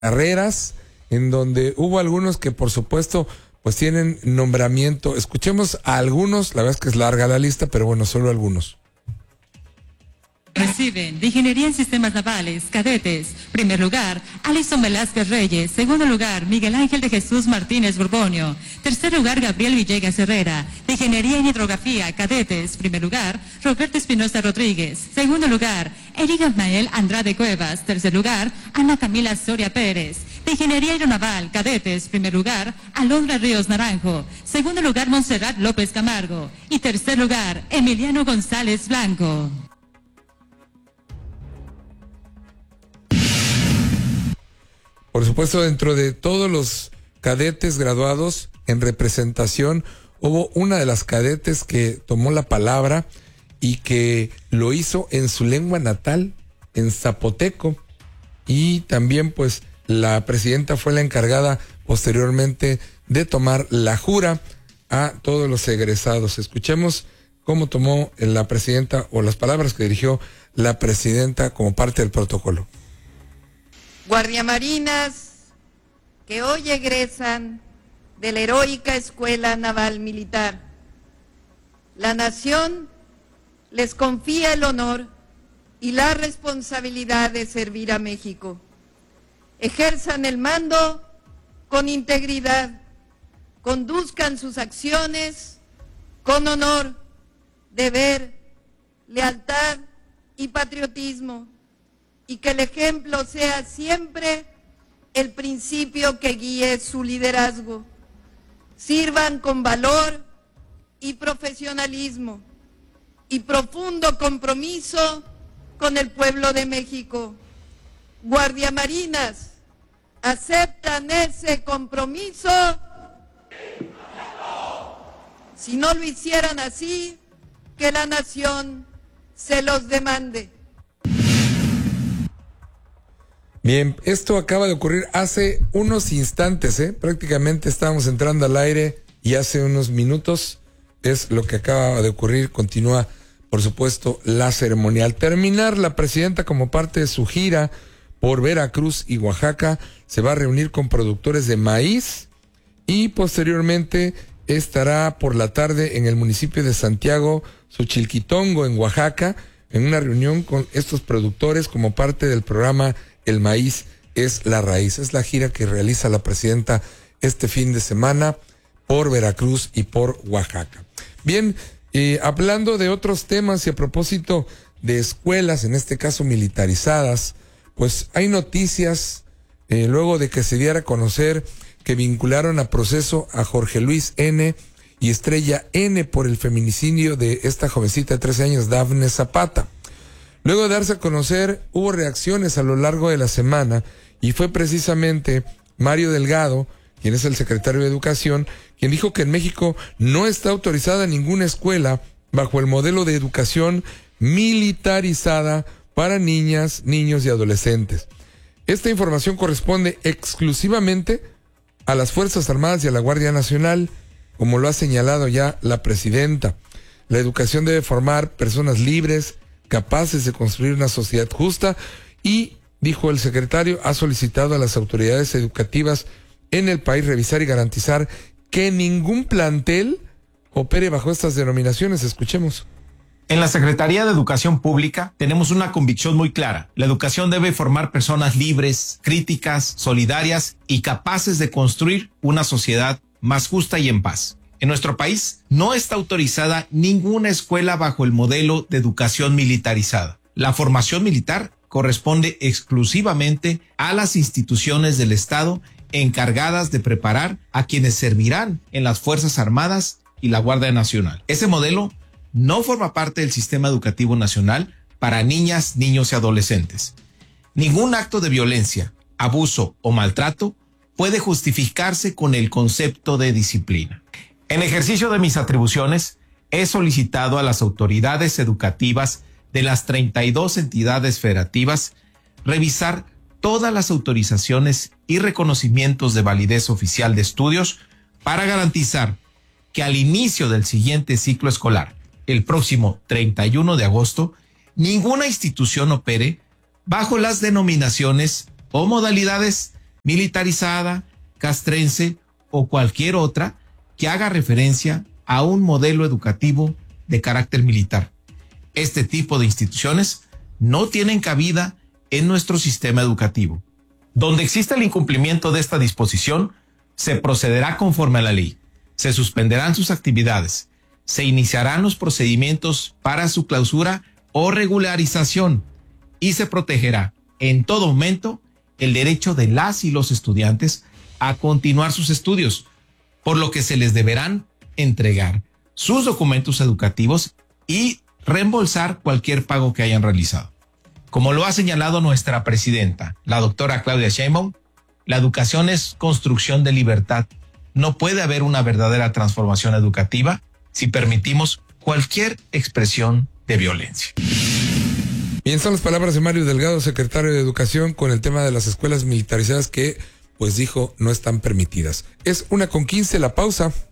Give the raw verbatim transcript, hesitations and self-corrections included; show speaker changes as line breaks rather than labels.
carreras, en donde hubo algunos que por supuesto pues tienen nombramiento. Escuchemos a algunos, la verdad es que es larga la lista, pero bueno, solo algunos.
Reciben de Ingeniería en Sistemas Navales, cadetes. Primer lugar, Alison Velázquez Reyes. Segundo lugar, Miguel Ángel de Jesús Martínez Borbonio. Tercer lugar, Gabriel Villegas Herrera. De Ingeniería en Hidrografía, cadetes. Primer lugar, Roberto Espinosa Rodríguez. Segundo lugar, Eric Ismael Andrade Cuevas. Tercer lugar, Ana Camila Soria Pérez. De Ingeniería Aeronaval, cadetes. Primer lugar, Alondra Ríos Naranjo. Segundo lugar, Montserrat López Camargo. Y tercer lugar, Emiliano González Blanco.
Por supuesto, dentro de todos los cadetes graduados en representación, hubo una de las cadetes que tomó la palabra y que lo hizo en su lengua natal, en zapoteco. Y también, pues, la presidenta fue la encargada posteriormente de tomar la jura a todos los egresados. Escuchemos cómo tomó la presidenta o las palabras que dirigió la presidenta como parte del protocolo.
Guardiamarinas que hoy egresan de la heroica Escuela Naval Militar. La nación les confía el honor y la responsabilidad de servir a México. Ejerzan el mando con integridad, conduzcan sus acciones con honor, deber, lealtad y patriotismo, y que el ejemplo sea siempre el principio que guíe su liderazgo. Sirvan con valor y profesionalismo y profundo compromiso con el pueblo de México. Guardiamarinas, ¿aceptan ese compromiso? Si no lo hicieran así, que la nación se los demande.
Bien, esto acaba de ocurrir hace unos instantes, ¿eh? Prácticamente estábamos entrando al aire y hace unos minutos es lo que acaba de ocurrir. Continúa, por supuesto, la ceremonia. Al terminar, la presidenta, como parte de su gira por Veracruz y Oaxaca, se va a reunir con productores de maíz y posteriormente estará por la tarde en el municipio de Santiago, Xochilquitongo, en Oaxaca, en una reunión con estos productores como parte del programa El Maíz es la Raíz. Es la gira que realiza la presidenta este fin de semana por Veracruz y por Oaxaca. Bien, eh, hablando de otros temas y a propósito de escuelas, en este caso militarizadas, pues hay noticias eh, luego de que se diera a conocer que vincularon a proceso a Jorge Luis N. y Estrella N. por el feminicidio de esta jovencita de trece años, Dafne Zapata. Luego de darse a conocer, hubo reacciones a lo largo de la semana y fue precisamente Mario Delgado, quien es el secretario de Educación, quien dijo que en México no está autorizada ninguna escuela bajo el modelo de educación militarizada para niñas, niños y adolescentes. Esta información corresponde exclusivamente a las Fuerzas Armadas y a la Guardia Nacional, como lo ha señalado ya la presidenta. La educación debe formar personas libres, capaces de construir una sociedad justa y, dijo el secretario, ha solicitado a las autoridades educativas en el país revisar y garantizar que ningún plantel opere bajo estas denominaciones. Escuchemos.
En la Secretaría de Educación Pública tenemos una convicción muy clara. La educación debe formar personas libres, críticas, solidarias y capaces de construir una sociedad más justa y en paz. En nuestro país no está autorizada ninguna escuela bajo el modelo de educación militarizada. La formación militar corresponde exclusivamente a las instituciones del Estado encargadas de preparar a quienes servirán en las Fuerzas Armadas y la Guardia Nacional. Ese modelo no forma parte del sistema educativo nacional para niñas, niños y adolescentes. Ningún acto de violencia, abuso o maltrato puede justificarse con el concepto de disciplina. En ejercicio de mis atribuciones, he solicitado a las autoridades educativas de las treinta y dos entidades federativas revisar todas las autorizaciones y reconocimientos de validez oficial de estudios para garantizar que al inicio del siguiente ciclo escolar, el próximo treinta y uno de agosto, ninguna institución opere bajo las denominaciones o modalidades militarizada, castrense o cualquier otra que haga referencia a un modelo educativo de carácter militar. Este tipo de instituciones no tienen cabida en nuestro sistema educativo. Donde exista el incumplimiento de esta disposición, se procederá conforme a la ley, se suspenderán sus actividades, se iniciarán los procedimientos para su clausura o regularización y se protegerá en todo momento el derecho de las y los estudiantes a continuar sus estudios, por lo que se les deberán entregar sus documentos educativos y reembolsar cualquier pago que hayan realizado. Como lo ha señalado nuestra presidenta, la doctora Claudia Sheinbaum, la educación es construcción de libertad. No puede haber una verdadera transformación educativa si permitimos cualquier expresión de violencia.
Bien, son las palabras de Mario Delgado, secretario de Educación, con el tema de las escuelas militarizadas que, pues dijo, no están permitidas. Es una con quince, la pausa.